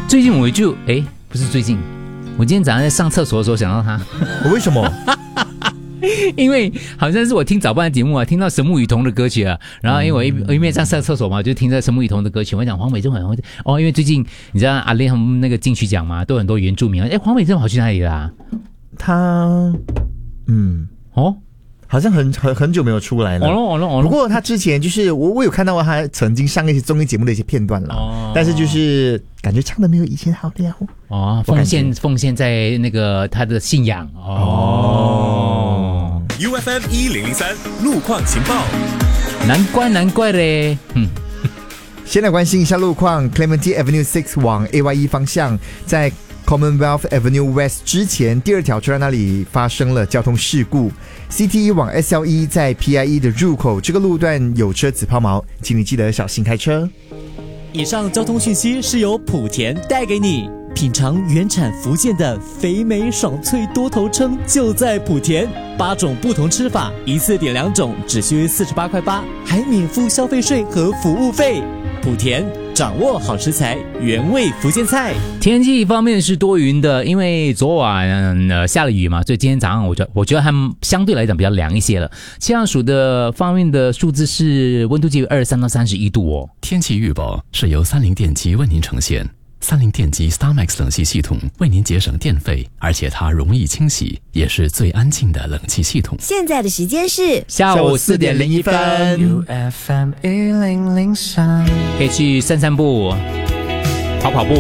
最近我就不是最近，我今天早上在上厕所的时候想到他。 为什么？ 因为好像是我听早班的节目啊，听到神木雨桐的歌曲啊，然后因为我一面上厕所嘛，就听着神木雨桐的歌曲，我讲黄美珍因为最近你知道阿莲他们那个金曲奖嘛，都有很多原住民啊，黄美珍跑去哪里啦？ 他好像很久没有出来了。不过他之前就是我有看到他曾经上一些综艺节目的一些片段了，但是就是感觉唱的没有以前好了。 奉献在那个他的信仰 UFM 1003路况情报， 难怪嘞。 先来关心一下路况 ，Clementi Avenue 6往 AYE 方向，在 Commonwealth Avenue West 之前第二条车站那里发生了交通事故。CTE 往 SLE 在 PIE 的入口这个路段有车子抛锚，请你记得小心开车。 以上交通讯息是由莆田带给你。品尝原产福建的肥美爽脆多头称就在莆田，8种不同吃法，一次点2种，只需48.8块，还免付消费税和服务费。莆田掌握好食材，原味福建菜。 天气方面是多云的，因为昨晚下了雨嘛，所以今天早上我觉得还相对来讲比较凉一些了。气象署的方面的数字是温度介于23到31度哦。 天气预报是由30电机为您呈现。30电机 StarMax 冷气系统为您节省电费，而且它容易清洗，也是最安静的冷气系统。 现在的时间是下午4点01分。 UFM 1003， 可以去散步，跑步。